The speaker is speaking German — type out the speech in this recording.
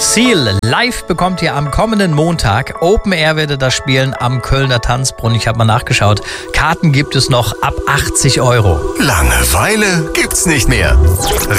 Seal live bekommt ihr am kommenden Montag. Open Air werdet ihr spielen am Kölner Tanzbrunnen. Ich habe mal nachgeschaut. Karten gibt es noch ab 80 €. Langeweile gibt's nicht mehr.